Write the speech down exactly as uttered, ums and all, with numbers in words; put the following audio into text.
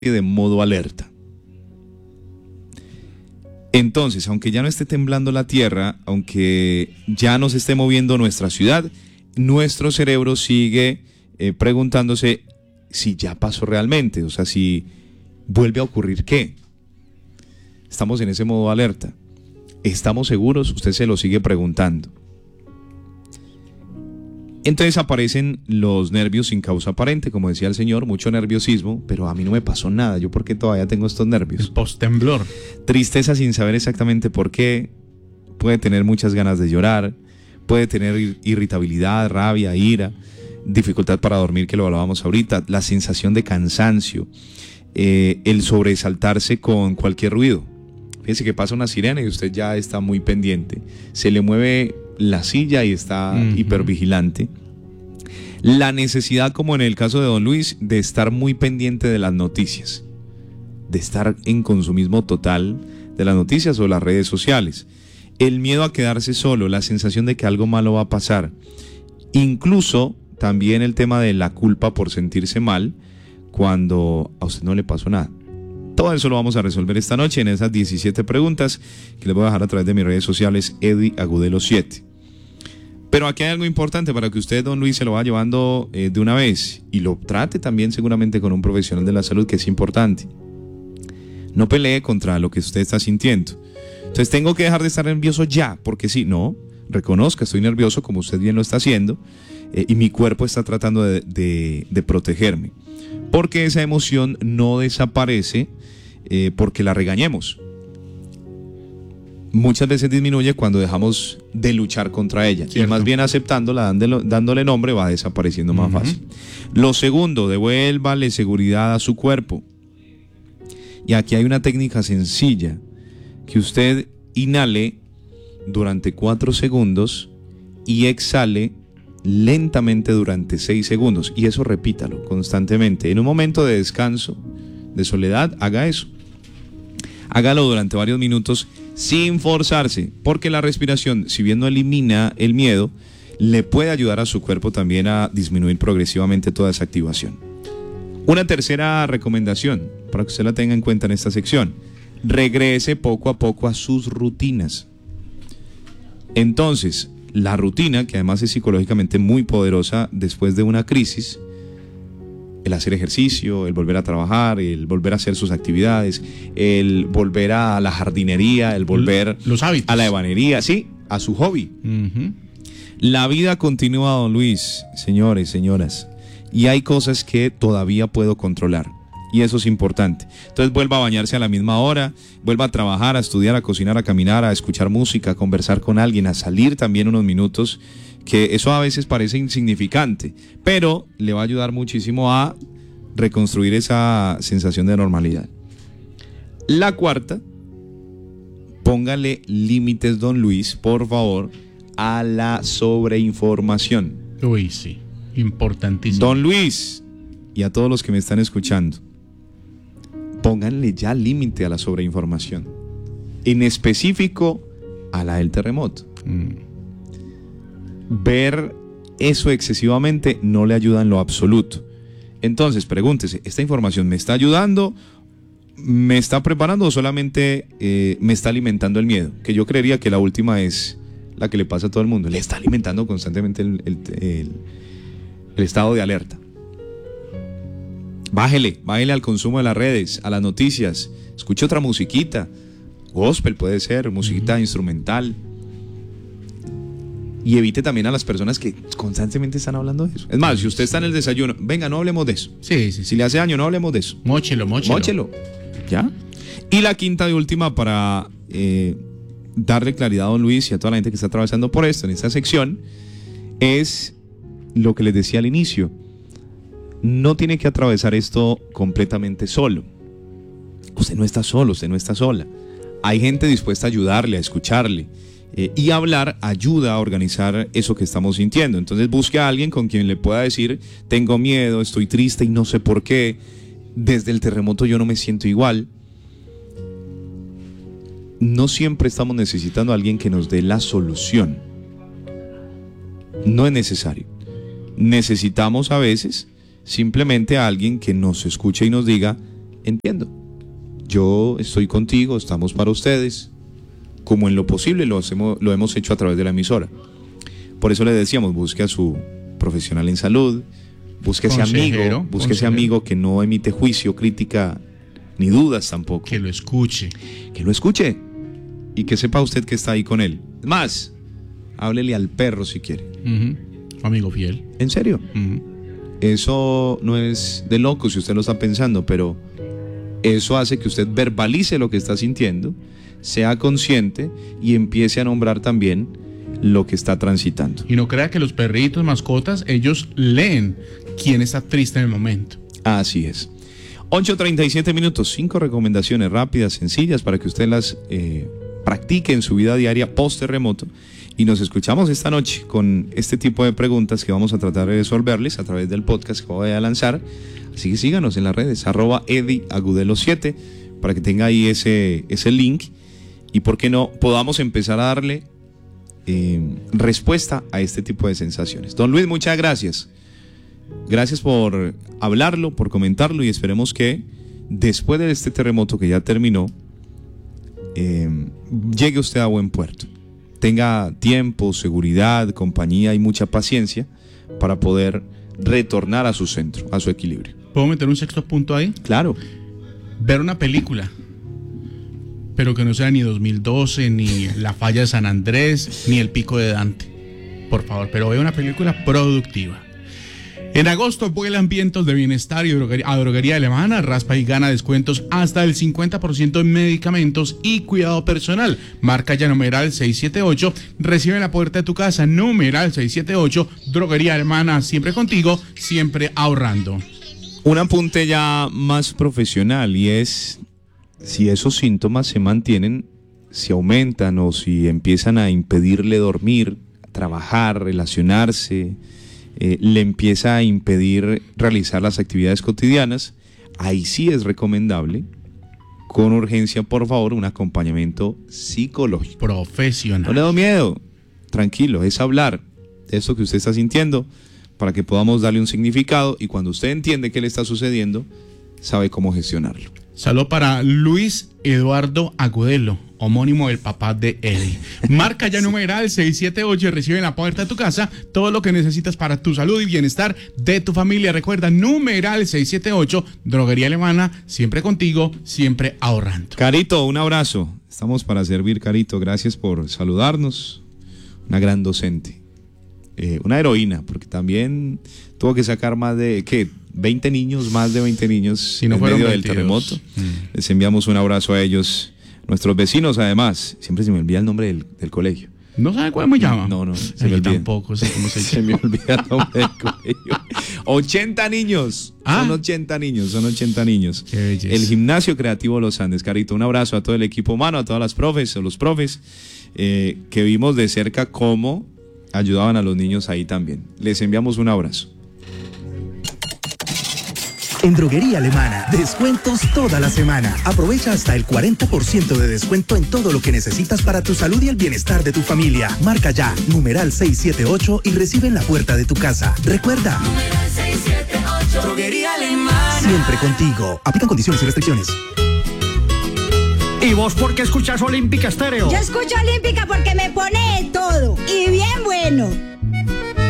de modo alerta. Entonces, aunque ya no esté temblando la tierra, aunque ya no se esté moviendo nuestra ciudad, nuestro cerebro sigue eh, preguntándose si ya pasó realmente, o sea, si vuelve a ocurrir qué. Estamos en ese modo alerta. ¿Estamos seguros? Usted se lo sigue preguntando. Entonces aparecen los nervios sin causa aparente, como decía el señor, mucho nerviosismo, pero a mí no me pasó nada. ¿Yo por qué todavía tengo estos nervios? El post-temblor. Tristeza sin saber exactamente por qué. Puede tener muchas ganas de llorar, puede tener irritabilidad, rabia, ira, dificultad para dormir, que lo hablábamos ahorita, la sensación de cansancio, eh, el sobresaltarse con cualquier ruido. Fíjese que pasa una sirena y usted ya está muy pendiente. Se le mueve la silla y está uh-huh. hipervigilante. La necesidad, como en el caso de don Luis, de estar muy pendiente de las noticias, de estar en consumismo total de las noticias o las redes sociales. El miedo a quedarse solo, la sensación de que algo malo va a pasar. Incluso también el tema de la culpa por sentirse mal cuando a usted no le pasó nada. Todo eso lo vamos a resolver esta noche en esas diecisiete preguntas que les voy a dejar a través de mis redes sociales, Eddie Agudelo siete. Pero aquí hay algo importante para que usted, don Luis, se lo vaya llevando eh, de una vez y lo trate también seguramente con un profesional de la salud, que es importante. No pelee contra lo que usted está sintiendo. Entonces, tengo que dejar de estar nervioso ya, porque sí, no, reconozca, estoy nervioso como usted bien lo está haciendo eh, y mi cuerpo está tratando de, de, de protegerme. Porque esa emoción no desaparece eh, porque la regañemos. Muchas veces disminuye cuando dejamos de luchar contra ella. Cierto. Y más bien aceptándola, dándole, dándole nombre, va desapareciendo más uh-huh. fácil. Lo segundo, devuélvale seguridad a su cuerpo. Y aquí hay una técnica sencilla, que usted inhale durante cuatro segundos y exhale lentamente durante seis segundos, y eso repítalo constantemente. En un momento de descanso, de soledad, haga eso. Hágalo durante varios minutos sin forzarse, porque la respiración, si bien no elimina el miedo, le puede ayudar a su cuerpo también a disminuir progresivamente toda esa activación. Una tercera recomendación, para que usted la tenga en cuenta en esta sección: regrese poco a poco a sus rutinas. Entonces, la rutina, que además es psicológicamente muy poderosa después de una crisis, el hacer ejercicio, el volver a trabajar, el volver a hacer sus actividades, el volver a la jardinería, el volver Los hábitos. a la ebanería, sí, a su hobby. Uh-huh. La vida continúa, don Luis, señores, señoras, y hay cosas que todavía puedo controlar. Y eso es importante. Entonces vuelva a bañarse a la misma hora, vuelva a trabajar, a estudiar, a cocinar, a caminar, a escuchar música, a conversar con alguien, a salir también unos minutos, que eso a veces parece insignificante, pero le va a ayudar muchísimo a reconstruir esa sensación de normalidad. La cuarta, póngale límites, don Luis, por favor, a la sobreinformación. Uy, sí, importantísimo. Don Luis, y a todos los que me están escuchando, pónganle ya límite a la sobreinformación, en específico a la del terremoto. Mm. Ver eso excesivamente no le ayuda en lo absoluto. Entonces, pregúntese, ¿esta información me está ayudando, me está preparando o solamente eh, me está alimentando el miedo? Que yo creería que la última es la que le pasa a todo el mundo. Le está alimentando constantemente el, el, el, el estado de alerta. Bájele, bájele al consumo de las redes, a las noticias. Escuche otra musiquita. Gospel puede ser, musiquita uh-huh. instrumental. Y evite también a las personas que constantemente están hablando de eso. Es más, si usted está en el desayuno, venga, no hablemos de eso. Sí, sí, sí. Si le hace daño, no hablemos de eso. Móchelo, móchelo. Móchelo. ¿Ya? Y la quinta y última, para eh, darle claridad a don Luis y a toda la gente que está atravesando por esto en esta sección, es lo que les decía al inicio. No tiene que atravesar esto completamente solo. Usted no está solo, usted no está sola. Hay gente dispuesta a ayudarle, a escucharle. Eh, y hablar ayuda a organizar eso que estamos sintiendo. Entonces busque a alguien con quien le pueda decir: tengo miedo, estoy triste y no sé por qué. Desde el terremoto yo no me siento igual. No siempre estamos necesitando a alguien que nos dé la solución. No es necesario. Necesitamos a veces simplemente a alguien que nos escuche y nos diga: entiendo. Yo estoy contigo, estamos para ustedes, como en lo posible lo hacemos, lo hemos hecho a través de la emisora. Por eso le decíamos, busque a su profesional en salud, busque ese amigo, busque ese amigo que no emite juicio, crítica, ni dudas tampoco. Que lo escuche. Que lo escuche y que sepa usted que está ahí con él. Es más, háblele al perro si quiere. Uh-huh. Amigo fiel. ¿En serio? Uh-huh. Eso no es de loco si usted lo está pensando, pero eso hace que usted verbalice lo que está sintiendo, sea consciente y empiece a nombrar también lo que está transitando. Y no crea que los perritos, mascotas, ellos leen quién está triste en el momento. Así es. ocho treinta y siete minutos, cinco recomendaciones rápidas, sencillas, para que usted las eh, practique en su vida diaria post-terremoto. Y nos escuchamos esta noche con este tipo de preguntas que vamos a tratar de resolverles a través del podcast que voy a lanzar. Así que síganos en las redes, arroba Eddie Agudelo siete, para que tenga ahí ese, ese link y, ¿por qué no?, podamos empezar a darle eh, respuesta a este tipo de sensaciones. Don Luis, muchas gracias. Gracias por hablarlo, por comentarlo, y esperemos que después de este terremoto que ya terminó, eh, llegue usted a buen puerto. Tenga tiempo, seguridad, compañía y mucha paciencia para poder retornar a su centro, a su equilibrio. ¿Puedo meter un sexto punto ahí? Claro. Ver una película, pero que no sea ni dos mil doce, ni La Falla de San Andrés, ni El Pico de Dante. Por favor, pero vea una película productiva. En agosto vuelan vientos de bienestar y droguería, a Droguería Alemana. Raspa y gana descuentos hasta el cincuenta por ciento en medicamentos y cuidado personal. Marca ya numeral seiscientos setenta y ocho. Recibe en la puerta de tu casa numeral seiscientos setenta y ocho. Droguería Alemana, siempre contigo, siempre ahorrando. Un apunte ya más profesional, y es si esos síntomas se mantienen, si aumentan o si empiezan a impedirle dormir, trabajar, relacionarse, Eh, le empieza a impedir realizar las actividades cotidianas, ahí sí es recomendable, con urgencia, por favor, un acompañamiento psicológico. Profesional. No le da miedo, tranquilo, es hablar de eso que usted está sintiendo para que podamos darle un significado, y cuando usted entiende qué le está sucediendo, sabe cómo gestionarlo. Saludo para Luis Eduardo Agudelo, homónimo del papá de Eddie. Marca ya numeral seiscientos setenta y ocho y recibe en la puerta de tu casa todo lo que necesitas para tu salud y bienestar de tu familia. Recuerda, numeral seiscientos setenta y ocho, Droguería Alemana, siempre contigo, siempre ahorrando. Carito, un abrazo. Estamos para servir, Carito. Gracias por saludarnos. Una gran docente. Eh, una heroína, porque también tuvo que sacar más de, ¿qué? veinte niños, más de veinte niños si no en medio veintidós. Del terremoto. Mm. Les enviamos un abrazo a ellos, nuestros vecinos. Además, siempre se me olvida el nombre del, del colegio. ¿No sabe cómo se llama? No, no, se Ay, me olvida. Tampoco sé cómo se, se me olvida el nombre del colegio. ochenta niños, ah. son ochenta niños, son ochenta niños. Qué belleza. El Gimnasio Creativo Los Andes. Carito, un abrazo a todo el equipo humano, a todas las profes, a los profes, eh, que vimos de cerca cómo ayudaban a los niños ahí también. Les enviamos un abrazo. En Droguería Alemana, descuentos toda la semana. Aprovecha hasta el cuarenta por ciento de descuento en todo lo que necesitas para tu salud y el bienestar de tu familia. Marca ya, numeral seiscientos setenta y ocho y recibe en la puerta de tu casa. Recuerda, numeral seiscientos setenta y ocho, Droguería Alemana, siempre contigo. Aplican condiciones y restricciones. ¿Y vos por qué escuchas Olímpica Estéreo? Yo escucho Olímpica porque me pone todo y bien bueno.